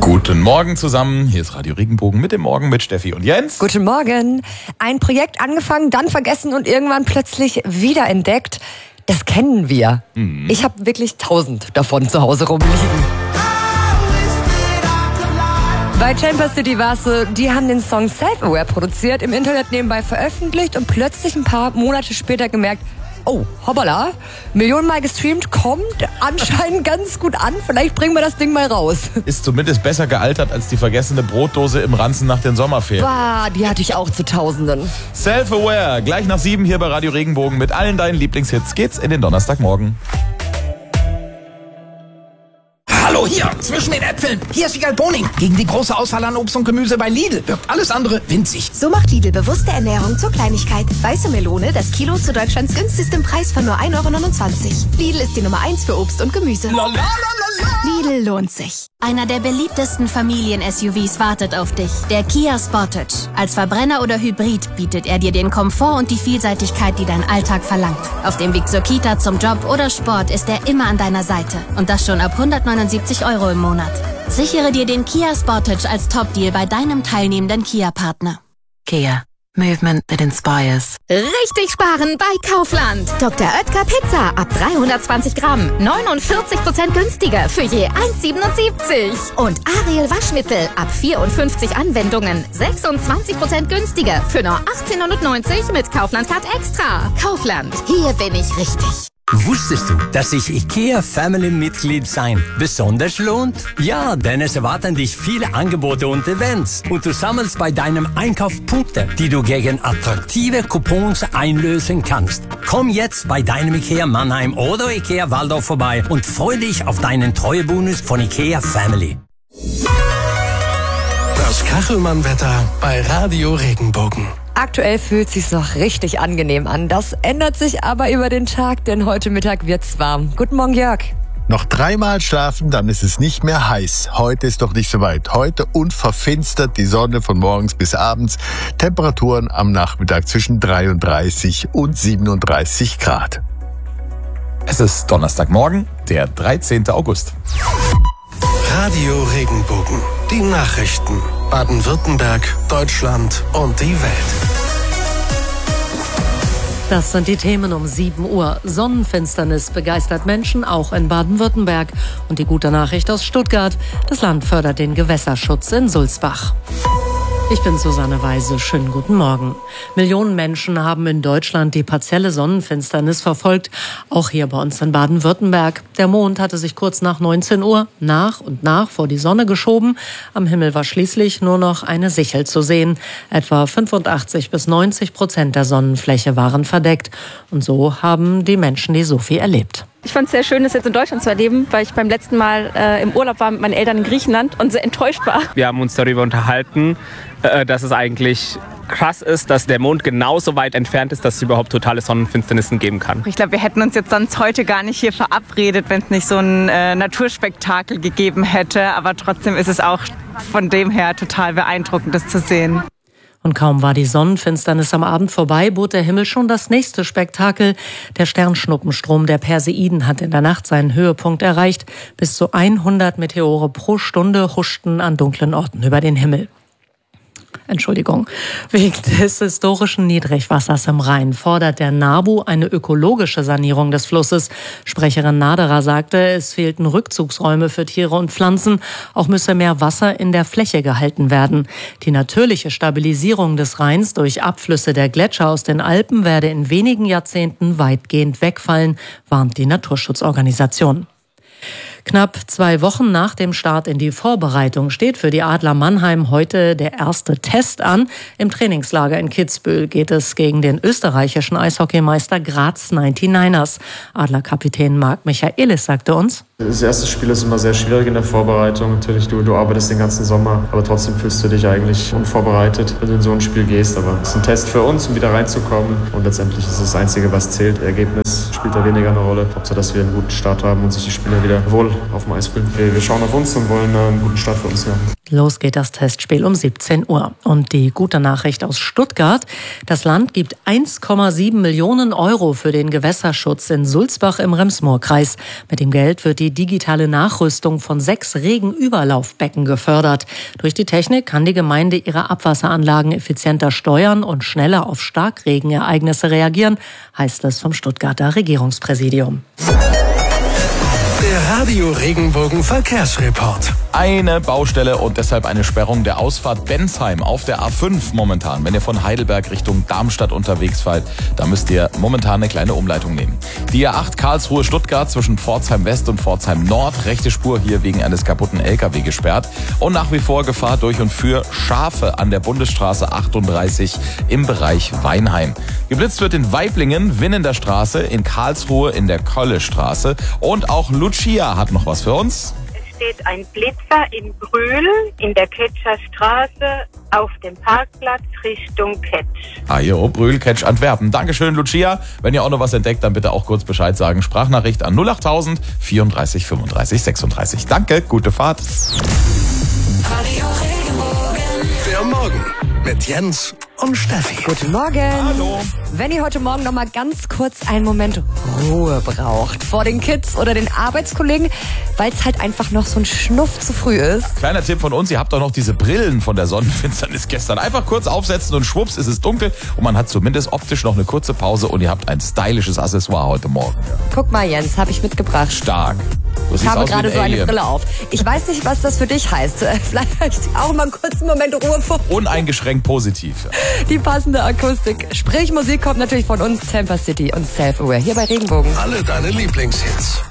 Guten Morgen zusammen, hier ist Radio Regenbogen mit dem Morgen mit Steffi und Jens. Guten Morgen. Ein Projekt angefangen, dann vergessen und irgendwann plötzlich wiederentdeckt. Das kennen wir. Ich habe wirklich 1000 davon zu Hause rumliegen. Bei Chamber City war es so, die haben den Song Self-Aware produziert, im Internet nebenbei veröffentlicht und plötzlich ein paar Monate später gemerkt, oh, hoppala, millionenmal gestreamt, kommt anscheinend ganz gut an. Vielleicht bringen wir das Ding mal raus. Ist zumindest besser gealtert als die vergessene Brotdose im Ranzen nach den Sommerferien. Bah, die hatte ich auch zu Tausenden. Self-Aware, gleich nach 7 hier bei Radio Regenbogen. Mit allen deinen Lieblingshits geht's in den Donnerstagmorgen. Hallo, hier, zwischen den Äpfeln. Hier ist Wiegald Boning. Gegen die große Auswahl an Obst und Gemüse bei Lidl wirkt alles andere winzig. So macht Lidl bewusste Ernährung zur Kleinigkeit. Weiße Melone, das Kilo zu Deutschlands günstigstem Preis von nur 1,29 €. Lidl ist die Nummer 1 für Obst und Gemüse. Lidl lohnt sich. Einer der beliebtesten Familien-SUVs wartet auf dich. Der Kia Sportage. Als Verbrenner oder Hybrid bietet er dir den Komfort und die Vielseitigkeit, die dein Alltag verlangt. Auf dem Weg zur Kita, zum Job oder Sport ist er immer an deiner Seite. Und das schon ab 179 € im Monat. Sichere dir den Kia Sportage als Top-Deal bei deinem teilnehmenden Kia-Partner. Kia. Movement that inspires. Richtig sparen bei Kaufland. Dr. Oetker Pizza ab 320 Gramm. 49% günstiger für je 1,77. Und Ariel Waschmittel ab 54 Anwendungen. 26% günstiger für nur 18,90 € mit Kaufland Card Extra. Kaufland. Hier bin ich richtig. Wusstest du, dass sich IKEA Family Mitglied sein besonders lohnt? Ja, denn es erwarten dich viele Angebote und Events und du sammelst bei deinem Einkauf Punkte, die du gegen attraktive Coupons einlösen kannst. Komm jetzt bei deinem IKEA Mannheim oder IKEA Waldorf vorbei und freu dich auf deinen Treuebonus von IKEA Family. Das Kachelmann-Wetter bei Radio Regenbogen. Aktuell fühlt es sich noch richtig angenehm an. Das ändert sich aber über den Tag, denn heute Mittag wird's warm. Guten Morgen, Jörg. Noch 3-mal schlafen, dann ist es nicht mehr heiß. Heute ist doch nicht so weit. Heute unverfinstert die Sonne von morgens bis abends. Temperaturen am Nachmittag zwischen 33 und 37 Grad. Es ist Donnerstagmorgen, der 13. August. Radio Regenbogen. Die Nachrichten. Baden-Württemberg, Deutschland und die Welt. Das sind die Themen um 7 Uhr. Sonnenfinsternis begeistert Menschen, auch in Baden-Württemberg. Und die gute Nachricht aus Stuttgart. Das Land fördert den Gewässerschutz in Sulzbach. Ich bin Susanne Weise. Schönen guten Morgen. Millionen Menschen haben in Deutschland die partielle Sonnenfinsternis verfolgt, auch hier bei uns in Baden-Württemberg. Der Mond hatte sich kurz nach 19 Uhr nach und nach vor die Sonne geschoben. Am Himmel war schließlich nur noch eine Sichel zu sehen. Etwa 85-90% der Sonnenfläche waren verdeckt. Und so haben die Menschen die Sophie erlebt. Ich fand es sehr schön, das jetzt in Deutschland zu erleben, weil ich beim letzten Mal im Urlaub war mit meinen Eltern in Griechenland und sehr enttäuscht war. Wir haben uns darüber unterhalten, dass es eigentlich krass ist, dass der Mond genauso weit entfernt ist, dass es überhaupt totale Sonnenfinsternissen geben kann. Ich glaube, wir hätten uns jetzt sonst heute gar nicht hier verabredet, wenn es nicht so ein Naturspektakel gegeben hätte. Aber trotzdem ist es auch von dem her total beeindruckend, das zu sehen. Und kaum war die Sonnenfinsternis am Abend vorbei, bot der Himmel schon das nächste Spektakel. Der Sternschnuppenstrom der Perseiden hat in der Nacht seinen Höhepunkt erreicht. Bis zu 100 Meteore pro Stunde huschten an dunklen Orten über den Himmel. Wegen des historischen Niedrigwassers im Rhein fordert der NABU eine ökologische Sanierung des Flusses. Sprecherin Naderer sagte, es fehlten Rückzugsräume für Tiere und Pflanzen. Auch müsse mehr Wasser in der Fläche gehalten werden. Die natürliche Stabilisierung des Rheins durch Abflüsse der Gletscher aus den Alpen werde in wenigen Jahrzehnten weitgehend wegfallen, warnt die Naturschutzorganisation. Knapp 2 Wochen nach dem Start in die Vorbereitung steht für die Adler Mannheim heute der erste Test an. Im Trainingslager in Kitzbühel geht es gegen den österreichischen Eishockeymeister Graz 99ers. Adlerkapitän Marc Michaelis sagte uns: Das erste Spiel ist immer sehr schwierig in der Vorbereitung. Natürlich, du arbeitest den ganzen Sommer, aber trotzdem fühlst du dich eigentlich unvorbereitet, wenn du in so ein Spiel gehst. Aber es ist ein Test für uns, um wieder reinzukommen. Und letztendlich ist das Einzige, was zählt. Das Ergebnis spielt da weniger eine Rolle. Hauptsache, dass wir einen guten Start haben und sich die Spieler wieder wohl auf dem Eis fühlen. Wir schauen auf uns und wollen einen guten Start für uns haben. Los geht das Testspiel um 17 Uhr. Und die gute Nachricht aus Stuttgart: Das Land gibt 1,7 Millionen Euro für den Gewässerschutz in Sulzbach im Rems-Murr-Kreis. Mit dem Geld wird die digitale Nachrüstung von 6 Regenüberlaufbecken gefördert. Durch die Technik kann die Gemeinde ihre Abwasseranlagen effizienter steuern und schneller auf Starkregenereignisse reagieren, heißt es vom Stuttgarter Regierungspräsidium. Der Radio Regenbogen Verkehrsreport. Eine Baustelle und deshalb eine Sperrung der Ausfahrt Bensheim auf der A5 momentan. Wenn ihr von Heidelberg Richtung Darmstadt unterwegs seid, da müsst ihr momentan eine kleine Umleitung nehmen. Die A8 Karlsruhe-Stuttgart zwischen Pforzheim West und Pforzheim Nord. Rechte Spur hier wegen eines kaputten LKW gesperrt. Und nach wie vor Gefahr durch und für Schafe an der Bundesstraße 38 im Bereich Weinheim. Geblitzt wird in Waiblingen, Winnender Straße, in Karlsruhe in der Köllestraße. Und auch Lucia hat noch was für uns. Es steht ein Blitzer in Brühl in der Ketscher Straße auf dem Parkplatz Richtung Ketsch. Brühl, Ketsch, Antwerpen. Dankeschön, Lucia. Wenn ihr auch noch was entdeckt, dann bitte auch kurz Bescheid sagen. Sprachnachricht an 08000 34 35 36. Danke, gute Fahrt. Der Morgen mit Jens und Steffi. Guten Morgen. Hallo. Wenn ihr heute Morgen noch mal ganz kurz einen Moment Ruhe braucht vor den Kids oder den Arbeitskollegen, weil es halt einfach noch so ein Schnuff zu früh ist. Kleiner Tipp von uns, ihr habt doch noch diese Brillen von der Sonnenfinsternis gestern. Einfach kurz aufsetzen und schwupps ist es dunkel und man hat zumindest optisch noch eine kurze Pause und ihr habt ein stylisches Accessoire heute Morgen. Guck mal, Jens, habe ich mitgebracht. Stark. Ich habe gerade so eine Brille auf. Ich weiß nicht, was das für dich heißt. Vielleicht auch mal einen kurzen Moment Ruhe vor. Uneingeschränkt positiv. Die passende Akustik. Sprich, Musik kommt natürlich von uns, Temper City und Self-Aware hier bei Regenbogen. Alle deine Lieblingshits.